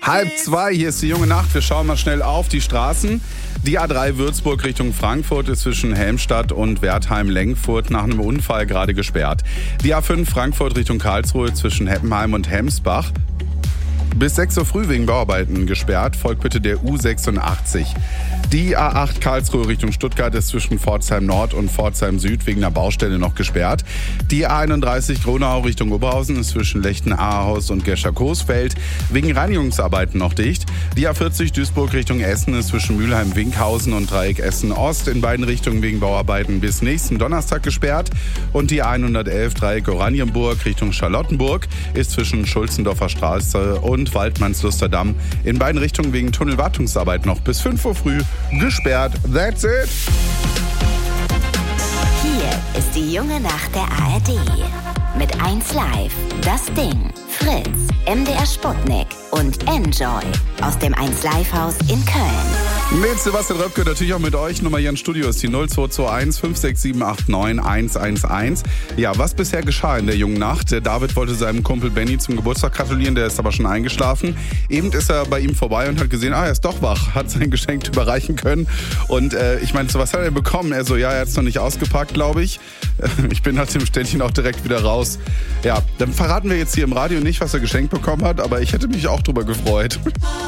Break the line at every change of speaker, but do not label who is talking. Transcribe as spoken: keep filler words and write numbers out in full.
Halb zwei, hier ist die junge Nacht. Wir schauen mal schnell auf die Straßen. Die A drei Würzburg Richtung Frankfurt ist zwischen Helmstadt und Wertheim-Lengfurt nach einem Unfall gerade gesperrt. Die A fünf Frankfurt Richtung Karlsruhe zwischen Heppenheim und Hemsbach bis sechs Uhr früh wegen Bauarbeiten gesperrt. Folgt bitte der U sechsundachtzig. Die A acht Karlsruhe Richtung Stuttgart ist zwischen Pforzheim Nord und Pforzheim Süd wegen einer Baustelle noch gesperrt. Die A einunddreißig Gronau Richtung Oberhausen ist zwischen Lechten-Ahaus und Gescher-Coesfeld wegen Reinigungsarbeiten noch dicht. Die A vierzig Duisburg Richtung Essen ist zwischen Mülheim-Winkhausen und Dreieck Essen-Ost in beiden Richtungen wegen Bauarbeiten bis nächsten Donnerstag gesperrt. Und die A hundertelf Dreieck Oranienburg Richtung Charlottenburg ist zwischen Schulzendorfer Straße und Waldmannsluster-Damm in beiden Richtungen wegen Tunnelwartungsarbeit noch bis fünf Uhr früh gesperrt. That's it.
Hier ist die junge Nacht der A R D. Mit eins Live, Das Ding, Fritz, M D R Sputnik und Enjoy aus dem eins Live Haus in Köln.
Mit Sebastian Röpke, natürlich auch mit euch. Nummer hier im Studio ist die null zwei zwei eins fünf sechs sieben acht neun eins eins eins. Ja, was bisher geschah in der jungen Nacht? Der David wollte seinem Kumpel Benny zum Geburtstag gratulieren, der ist aber schon eingeschlafen. Eben ist er bei ihm vorbei und hat gesehen, ah, er ist doch wach, hat sein Geschenk überreichen können. Und äh, ich meinte so, was hat er bekommen? Er so, ja, er hat es noch nicht ausgepackt, glaube ich. Ich bin nach dem Ständchen auch direkt wieder raus. Ja, dann verraten wir jetzt hier im Radio nicht, was er geschenkt bekommen hat, aber ich hätte mich auch drüber gefreut.